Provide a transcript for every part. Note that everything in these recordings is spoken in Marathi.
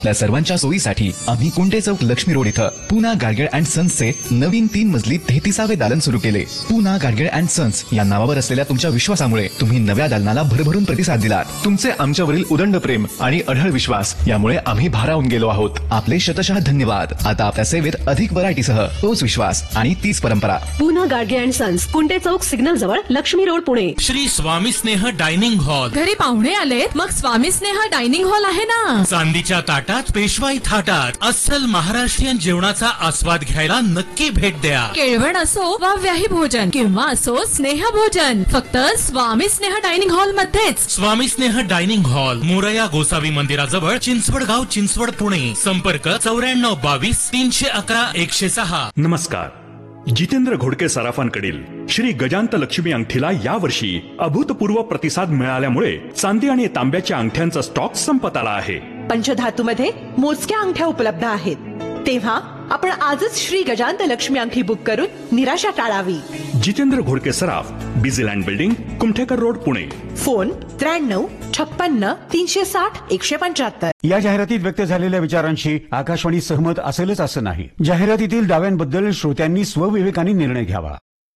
त्या सर्वांच्या सोयीसाठी आम्ही कुंटे चौक लक्ष्मी रोड इथं पूना गाडगेळ अँड सन्सचे नवीन 3 मजली 33वे दालन सुरू केले. पूना गाडगेळ अँड सन्स या नावावर असलेल्या तुमच्या विश्वासामुळे तुम्ही नव्या दालनाला भरभरून प्रतिसाद दिलात. तुमचे आमच्यावरील उदंड प्रेम आणि अढळ विश्वास यामुळे आम्ही भारावून गेलो आहोत. आपले शतशः धन्यवाद. आता आपल्या सेवेत अधिक व्हरायटीसह तोच विश्वास आणि तीच परंपरा. Poona Gadge and sons, Kunte Chowk signal जवळ, लक्ष्मी रोड, पुणे. श्री स्वामी स्नेह डायनिंग हॉल. घरी पाहुणे आलेत, मग स्वामी स्नेह डायनिंग हॉल आहे ना. चांदीच्या ताटात पेशवाई थाटात अस्सल महाराष्ट्रीयन जेवणाचा आस्वाद घ्यायला नक्की भेट द्या. केळवण असो वा व्याही भोजन किंवा असो स्नेह भोजन, फक्त स्वामी स्नेह डायनिंग हॉल मध्येच. स्वामी स्नेह डायनिंग हॉल, मोरया गोसावी मंदिराजवळ, चिंचवडगाव, चिंचवड, पुणे. संपर्क 9422 311 106. नमस्कार. जितेंद्र घोडके सराफांकडील श्री गजांत लक्ष्मी अंगठीला यावर्षी अभूतपूर्व प्रतिसाद मिळाल्यामुळे चांदी आणि तांब्याच्या अंगठ्यांचा स्टॉक संपत आला आहे. पंचधातूमध्ये मोजक्या अंगठ्या उपलब्ध आहेत, तेव्हा आपण आजच श्री गजांत लक्ष्मी अंगठी बुक करून निराशा टाळावी. जितेंद्र घोडके सराफ, Busyland building, Kumthekar road, Pune. Phone 93 56 360 175. या जाहिरातीत व्यक्त झालेल्या विचारांशी आकाशवाणी सहमत असेलच असं नाही. जाहिरातीतील दाव्यांबद्दल श्रोत्यांनी स्वविवेकाने निर्णय घ्यावा.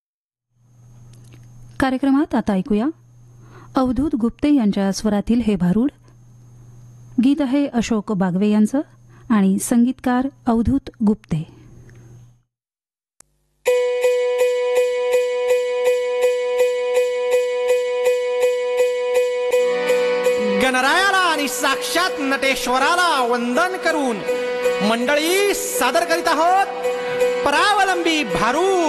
कार्यक्रमात आता ऐकूया अवधूत गुप्ते यांच्या स्वरातील हे भारूड. गीत आहे अशोक बागवे यांचं आणि संगीतकार अवधूत गुप्ते. गणरायाला आणि साक्षात नटेश्वराला वंदन करून मंडळी सादर करीत आहोत परावलंबी भारूड.